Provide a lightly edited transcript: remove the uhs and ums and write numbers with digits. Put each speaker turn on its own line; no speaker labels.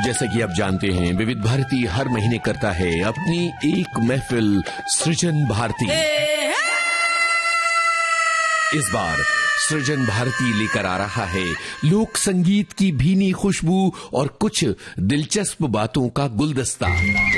जैसा कि आप जानते हैं, विविध भारती हर महीने करता है अपनी एक महफिल सृजन भारती। इस बार सृजन भारती लेकर आ रहा है लोक संगीत की भीनी खुशबू और कुछ दिलचस्प बातों का गुलदस्ता।